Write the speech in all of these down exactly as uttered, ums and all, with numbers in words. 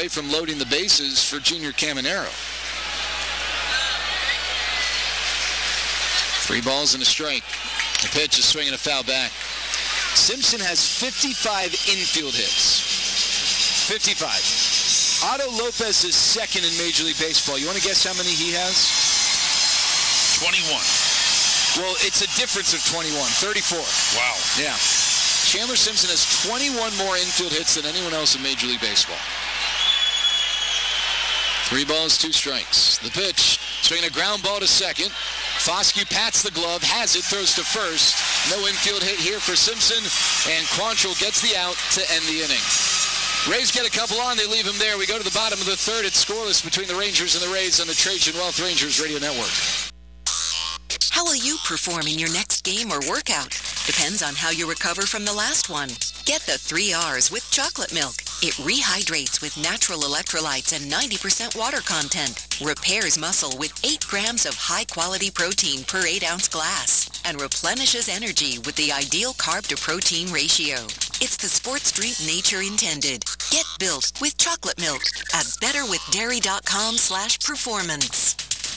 away from loading the bases for Junior Caminero. Three balls and a strike. The pitch is swinging a foul back. Simpson has fifty-five infield hits. fifty-five. Otto Lopez is second in Major League Baseball. You want to guess how many he has? twenty-one. Well, it's a difference of twenty-one. thirty-four. Wow. Yeah. Chandler Simpson has twenty-one more infield hits than anyone else in Major League Baseball. Three balls, two strikes. The pitch, swinging a ground ball to second. Foscue pats the glove, has it, throws to first. No infield hit here for Simpson, and Quantrill gets the out to end the inning. Rays get a couple on, they leave him there. We go to the bottom of the third. It's scoreless between the Rangers and the Rays on the Trajan Wealth Rangers Radio Network. How will you perform in your next game or workout? Depends on how you recover from the last one. Get the three R's with chocolate milk. It rehydrates with natural electrolytes and ninety percent water content. Repairs muscle with eight grams of high-quality protein per eight ounce glass. And replenishes energy with the ideal carb-to-protein ratio. It's the sports drink nature intended. Get built with chocolate milk at betterwithdairy.com slash performance.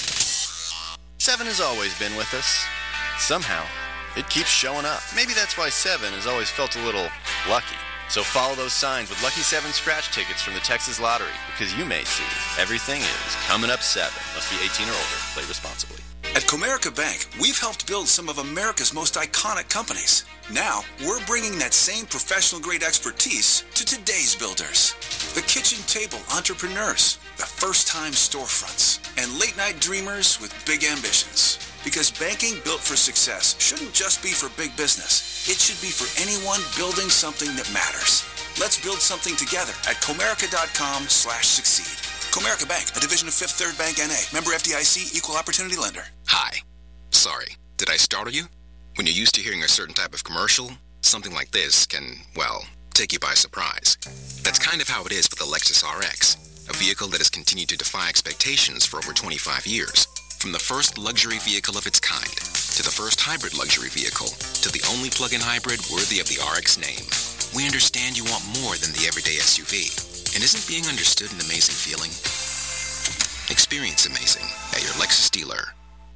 Seven has always been with us. Somehow, it keeps showing up. Maybe that's why Seven has always felt a little lucky. So follow those signs with Lucky Seven scratch tickets from the Texas Lottery, because you may see everything is coming up seven. Must be eighteen or older. Play responsibly. At Comerica Bank, we've helped build some of America's most iconic companies. Now, we're bringing that same professional-grade expertise to today's builders. The kitchen table entrepreneurs, the first-time storefronts, and late-night dreamers with big ambitions. Because banking built for success shouldn't just be for big business. It should be for anyone building something that matters. Let's build something together at Comerica.com slash succeed. Comerica Bank, a division of Fifth Third Bank N A. Member F D I C, Equal Opportunity Lender. Hi. Sorry, did I startle you? When you're used to hearing a certain type of commercial, something like this can, well, take you by surprise. That's kind of how it is with the Lexus R X, a vehicle that has continued to defy expectations for over twenty-five years. From the first luxury vehicle of its kind, to the first hybrid luxury vehicle, to the only plug-in hybrid worthy of the R X name, we understand you want more than the everyday S U V. And isn't being understood an amazing feeling? Experience amazing at your Lexus dealer.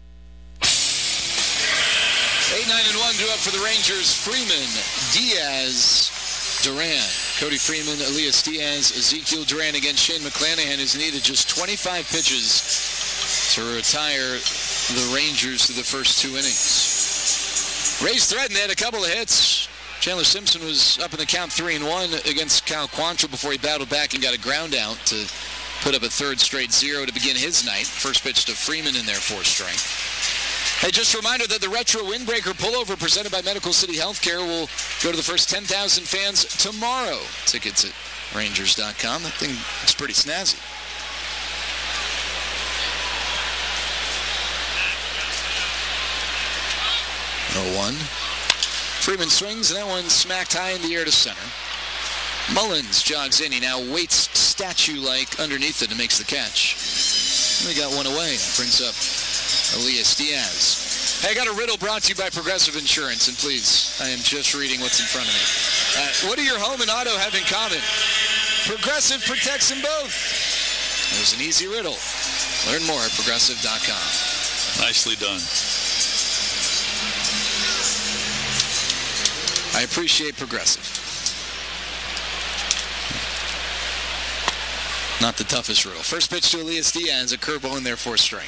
eight, nine, and one drew up for the Rangers. Freeman, Diaz, Duran. Cody Freeman, Elias Diaz, Ezekiel Duran against Shane McClanahan, who's needed just twenty-five pitches to retire the Rangers through the first two innings. Rays threatened. They had a couple of hits. Chandler Simpson was up in the count three and one against Cal Quantrill before he battled back and got a ground out to put up a third straight zero to begin his night. First pitch to Freeman in their fourth strike. Hey, just a reminder that the Retro Windbreaker Pullover presented by Medical City Healthcare will go to the first ten thousand fans tomorrow. Tickets at Rangers dot com. That thing is pretty snazzy. oh one. Freeman swings, and that one smacked high in the air to center. Mullins jogs in. He now waits statue-like underneath it and makes the catch. And we got one away. That brings up Elias Diaz. Hey, I got a riddle brought to you by Progressive Insurance, and please, I am just reading what's in front of me. Uh, what do your home and auto have in common? Progressive protects them both. It was an easy riddle. Learn more at Progressive dot com. Nicely done. I appreciate Progressive. Not the toughest riddle. First pitch to Elias Diaz, a curveball in there for a strike.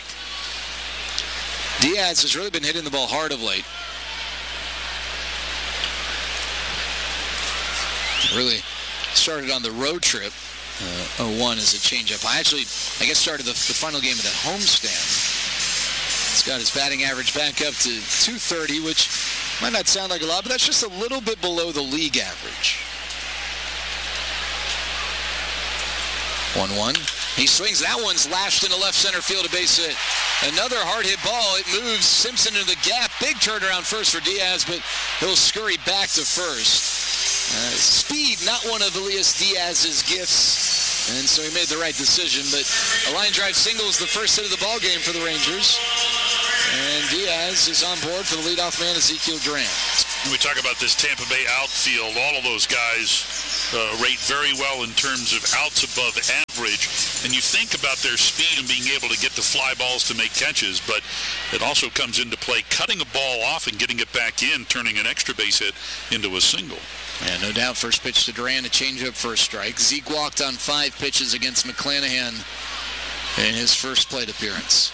Diaz has really been hitting the ball hard of late. Really started on the road trip. Uh, oh one is a changeup. I actually, I guess, started the, the final game of that homestand. He's got his batting average back up to two thirty, which might not sound like a lot, but that's just a little bit below the league average. one one. He swings. That one's lashed into left center field, a base hit. Another hard hit ball. It moves Simpson into the gap. Big turnaround first for Diaz, but he'll scurry back to first. Uh, speed, not one of Elias Diaz's gifts, and so he made the right decision. But a line drive single is the first hit of the ball game for the Rangers. And Diaz is on board for the leadoff man, Ezekiel Duran. When we talk about this Tampa Bay outfield, all of those guys uh, rate very well in terms of outs above average. And you think about their speed and being able to get the fly balls to make catches, but it also comes into play cutting a ball off and getting it back in, turning an extra base hit into a single. Yeah, no doubt. First pitch to Duran, a changeup for a strike. Zeke walked on five pitches against McClanahan in his first plate appearance.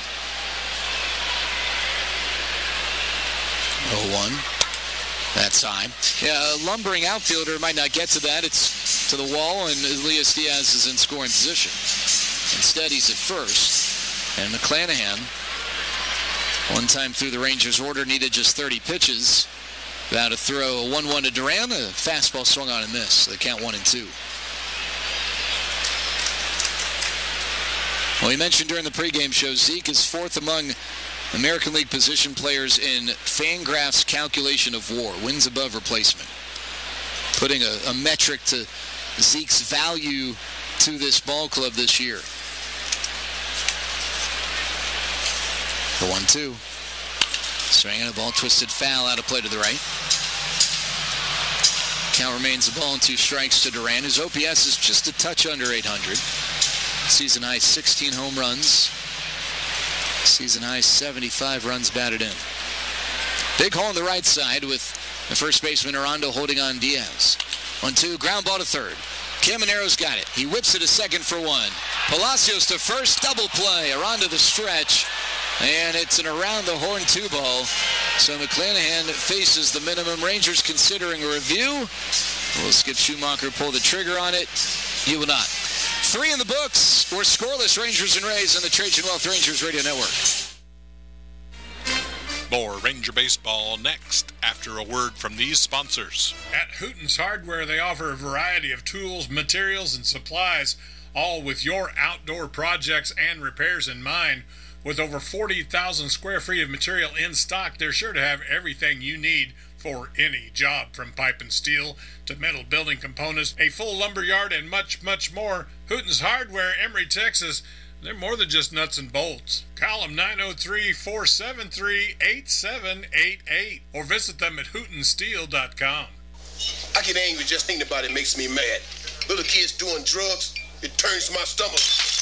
oh one. That's high. Yeah, a lumbering outfielder might not get to that. It's to the wall, and Elias Diaz is in scoring position. Instead, he's at first. And McClanahan, one time through the Rangers' order, needed just thirty pitches. About to throw a one one to Duran. A fastball swung on and missed. So they count one and two. Well, we mentioned during the pregame show, Zeke is fourth among American League position players in Fangraph's calculation of WAR, wins above replacement, putting a, a metric to Zeke's value to this ball club this year. The one two. Swinging a ball, twisted foul, out of play to the right. Count remains a ball and two strikes to Duran, whose O P S is just a touch under eight hundred. Season high sixteen home runs. Season high seventy-five runs batted in. Big hole on the right side with the first baseman Arando holding on Diaz. one two, ground ball to third. Camanero's got it. He whips it a second for one. Palacios to first, double play. Arando the stretch. And it's an around the horn two ball. So McClanahan faces the minimum. Rangers considering a review. Will Skip Schumacher pull the trigger on it? He will not. Three in the books. We're scoreless, Rangers and Rays on the Trajan Wealth Rangers Radio Network. More Ranger Baseball next after a word from these sponsors. At Hooten's Hardware, they offer a variety of tools, materials, and supplies, all with your outdoor projects and repairs in mind. With over forty thousand square feet of material in stock, they're sure to have everything you need for any job, from pipe and steel to metal building components, a full lumber yard, and much, much more. Hooten's Hardware, Emory, Texas. They're more than just nuts and bolts. Call them nine oh three, four seven three, eight seven eight eight or visit them at hooten steel dot com. I get angry just thinking about it. Makes me mad. Little kids doing drugs, it turns my stomach.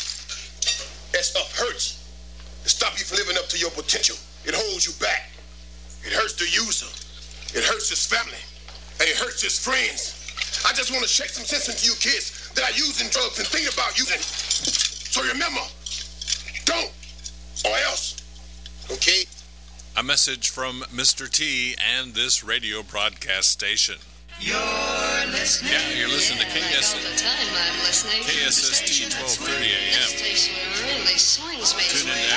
That stuff hurts. It stops you from living up to your potential. It holds you back. It hurts the user. It hurts his family. And it hurts his friends. I just want to shake some sense into you kids that are using drugs and thinking about using. So remember, don't, or else, okay? A message from Mister T and this radio broadcast station. You're listening. Yeah, you're listening to K S S. All the time I'm listening K S S T twelve thirty A M. This station really swings me. Tune in to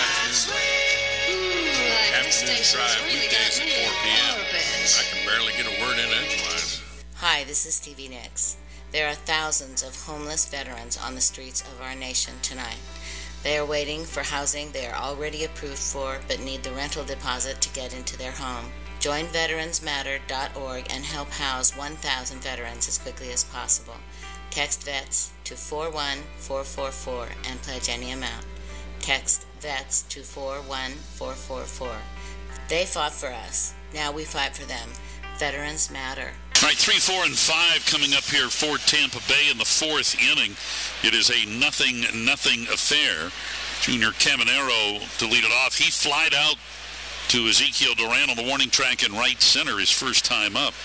afternoon, afternoon drive weekdays at four p.m. I can barely get a word in edgewise. Hi, this is Stevie Nicks. There are thousands of homeless veterans on the streets of our nation tonight. They are waiting for housing they are already approved for, but need the rental deposit to get into their home. Join veterans matter dot org and help house one thousand veterans as quickly as possible. Text VETS to four one four four four and pledge any amount. Text VETS to four one four four four. They fought for us. Now we fight for them. Veterans matter. All right, three, four, and five coming up here for Tampa Bay in the fourth inning. It is a nothing, nothing affair. Junior Caminero to lead it off. He flied out to Ezekiel Duran on the warning track in right center his first time up.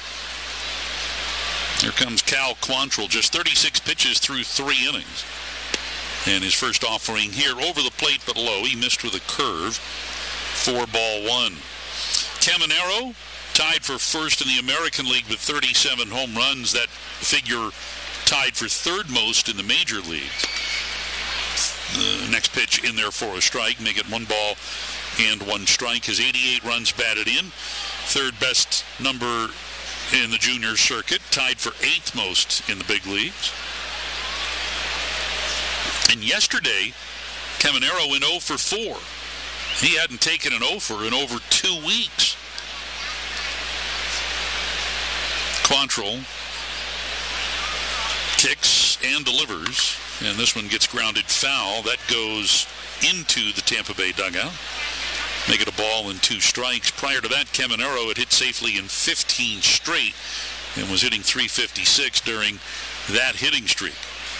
Here comes Cal Quantrill, just thirty-six pitches through three innings. And his first offering here over the plate but low. He missed with a curve. Four ball one. Caminero tied for first in the American League with thirty-seven home runs. That figure tied for third most in the major leagues. The next pitch in there for a strike. Make it one ball and one strike. His eighty-eight runs batted in. Third best number in the junior circuit. Tied for eighth most in the big leagues. And yesterday, Caminero went oh for four. He hadn't taken an oh for in over two weeks. Quantrill kicks and delivers, and this one gets grounded foul. That goes into the Tampa Bay dugout. Make it a ball and two strikes. Prior to that, Caminero had hit safely in fifteen straight and was hitting three fifty-six during that hitting streak.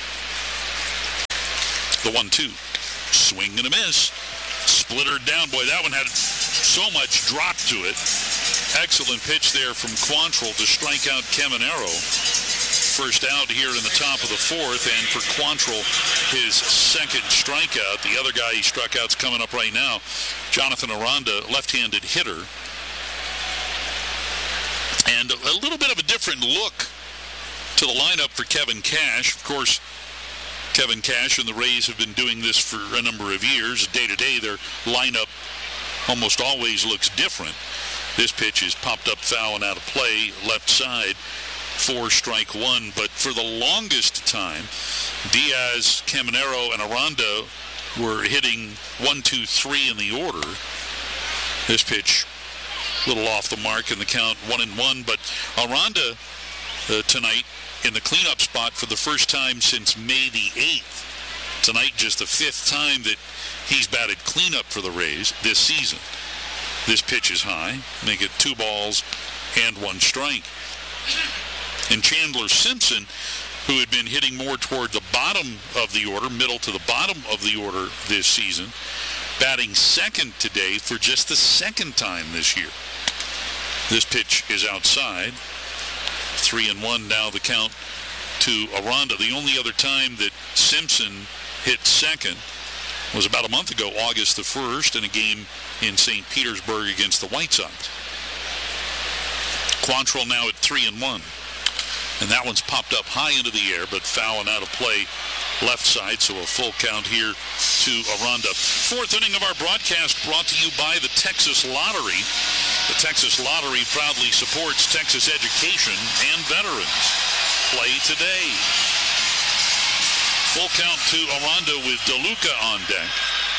The one two. Swing and a miss. Splittered down. Boy, that one had so much drop to it. Excellent pitch there from Quantrill to strike out Caminero. First out here in the top of the fourth, and for Quantrill, his second strikeout. The other guy he struck out's coming up right now, Jonathan Aranda, left-handed hitter. And a little bit of a different look to the lineup for Kevin Cash. Of course, Kevin Cash and the Rays have been doing this for a number of years. Day-to-day, their lineup almost always looks different. This pitch is popped up foul and out of play, left side, for strike one. But for the longest time, Diaz, Caminero, and Aranda were hitting one, two, three in the order. This pitch a little off the mark in the count, one and one. But Aranda uh, tonight in the cleanup spot for the first time since May the eighth. Tonight, just the fifth time that he's batted cleanup for the Rays this season. This pitch is high. Make it two balls and one strike. And Chandler Simpson, who had been hitting more toward the bottom of the order, middle to the bottom of the order this season, batting second today for just the second time this year. This pitch is outside. Three and one now the count to Aranda. The only other time that Simpson hit second was about a month ago, August the first, in a game in Saint Petersburg against the White Sox. Quantrill now at three and one. And that one's popped up high into the air, but foul and out of play left side, so a full count here to Aranda. Fourth inning of our broadcast brought to you by the Texas Lottery. The Texas Lottery proudly supports Texas education and veterans. Play today. Full count to Aranda with DeLuca on deck.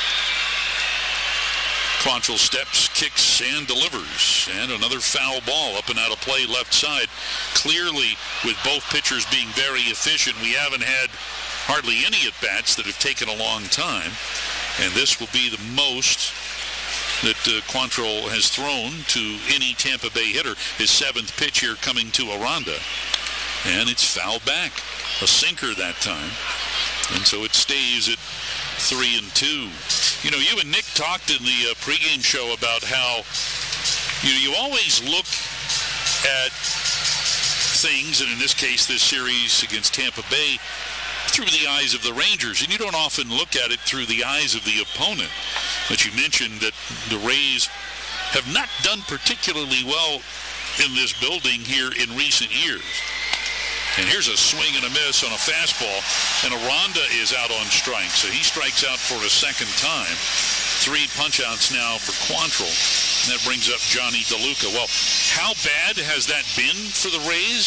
Quantrill steps, kicks, and delivers. And another foul ball up and out of play left side. Clearly, with both pitchers being very efficient, we haven't had hardly any at-bats that have taken a long time. And this will be the most that uh, Quantrill has thrown to any Tampa Bay hitter. His seventh pitch here coming to Aranda. And it's fouled back. A sinker that time. And so it stays at three and two. You know, you and Nick talked in the uh, pregame show about how you know, you always look at things, and in this case, this series against Tampa Bay, through the eyes of the Rangers, and you don't often look at it through the eyes of the opponent. But you mentioned that the Rays have not done particularly well in this building here in recent years. And here's a swing and a miss on a fastball, and Aranda is out on strike, so he strikes out for a second time. Three punch-outs now for Quantrill, and that brings up Johnny DeLuca. Well, how bad has that been for the Rays?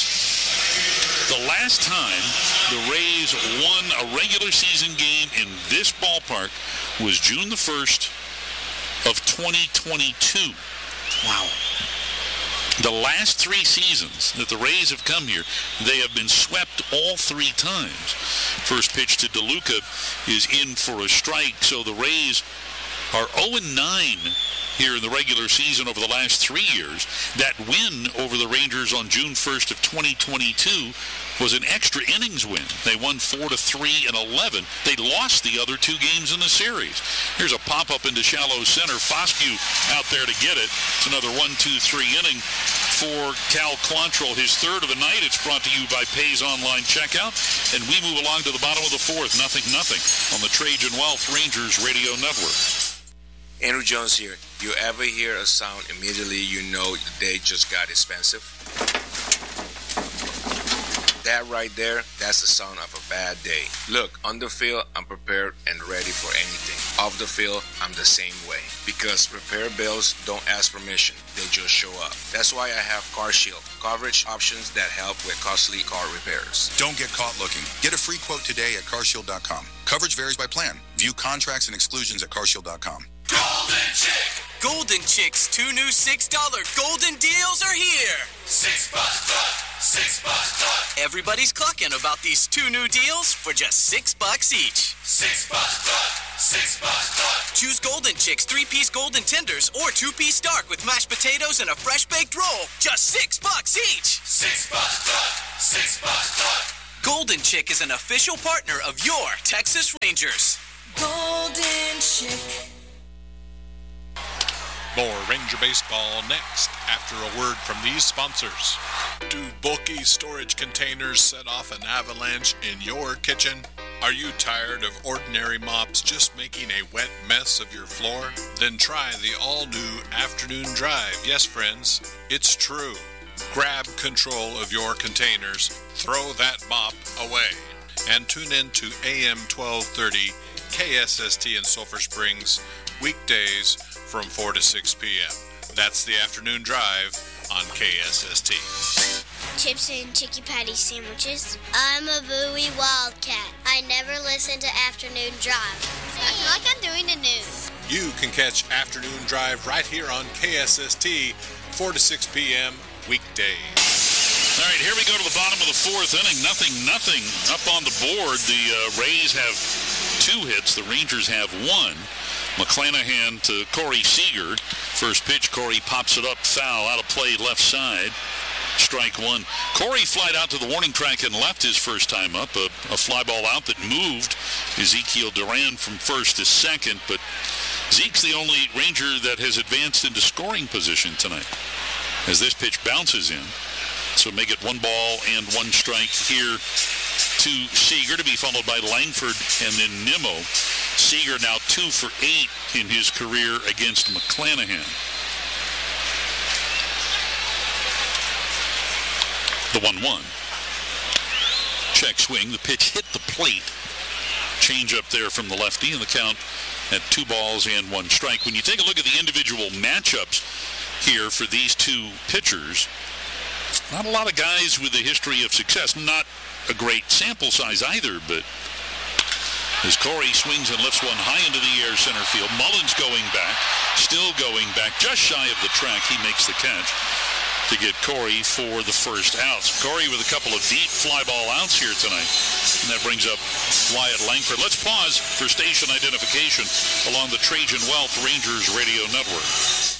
The last time the Rays won a regular season game in this ballpark was June the first of twenty twenty-two. Wow. The last three seasons that the Rays have come here, they have been swept all three times. First pitch to DeLuca is in for a strike, so the Rays are oh and nine here in the regular season over the last three years. That win over the Rangers on June first of twenty twenty-two was an extra innings win. They won four to three and eleven. They lost the other two games in the series. Here's a pop-up into shallow center. Foscue out there to get it. It's another one two three inning for Cal Quantrill, his third of the night. It's brought to you by Pays Online Checkout. And we move along to the bottom of the fourth. Nothing, nothing on the Trajan Wealth Rangers Radio Network. Andrew Jones here. You ever hear a sound, immediately you know the day just got expensive? That right there, that's the sound of a bad day. Look, on the field, I'm prepared and ready for anything. Off the field, I'm the same way. Because repair bills don't ask permission, they just show up. That's why I have CarShield, coverage options that help with costly car repairs. Don't get caught looking. Get a free quote today at car shield dot com. Coverage varies by plan. View contracts and exclusions at car shield dot com. Golden Chick! Golden Chick's two new six dollar golden deals are here! Six bucks cluck! Six bucks cluck! Everybody's clucking about these two new deals for just six bucks each. Six bucks cluck! Six bucks. Choose Golden Chicks three-piece golden tenders or two-piece dark with mashed potatoes and a fresh-baked roll. Just six bucks each. Six bucks. Six bucks. Golden Chick is an official partner of your Texas Rangers. Golden Chick. More Ranger Baseball next after a word from these sponsors. Do bulky storage containers set off an avalanche in your kitchen? Are you tired of ordinary mops just making a wet mess of your floor? Then try the all-new Afternoon Drive. Yes, friends, it's true. Grab control of your containers, throw that mop away, and tune in to A M twelve thirty K S S T in Sulphur Springs, weekdays from four to six p.m. That's the Afternoon Drive on K S S T. Chips and Chicky Patty sandwiches. I'm a Bowie Wildcat. I never listen to Afternoon Drive. I feel like I'm doing the news. You can catch Afternoon Drive right here on K S S T, four to six p.m. weekdays. All right, here we go to the bottom of the fourth inning. Nothing, nothing up on the board. The uh, Rays have two hits. The Rangers have one. McClanahan to Corey Seager. First pitch, Corey pops it up, foul, out of play, left side. Strike one. Corey flied out to the warning track and left his first time up. A, a fly ball out that moved Ezekiel Duran from first to second, but Zeke's the only Ranger that has advanced into scoring position tonight as this pitch bounces in. So make it one ball and one strike here to Seager, to be followed by Langford and then Nimmo. Seager now two for eight in his career against McClanahan. The one one. Check swing. The pitch hit the plate. Change up there from the lefty, and the count at two balls and one strike. When you take a look at the individual matchups here for these two pitchers, not a lot of guys with a history of success. Not a great sample size either, but as Corey swings and lifts one high into the air center field, Mullins going back, still going back, just shy of the track. He makes the catch to get Corey for the first outs. Corey with a couple of deep fly ball outs here tonight. And that brings up Wyatt Langford. Let's pause for station identification along the Trajan Wealth Rangers Radio Network.